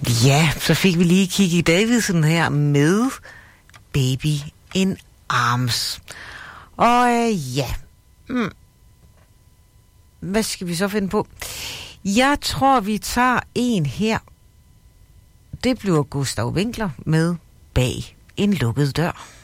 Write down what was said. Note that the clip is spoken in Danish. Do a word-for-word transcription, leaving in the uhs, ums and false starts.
Ja, så fik vi lige Kiki Davidsen her med Baby in Arms. Og øh, ja, mm. hvad skal vi så finde på? Jeg tror, vi tager en her. Det bliver Gustav Winkler med Bag en lukket dør.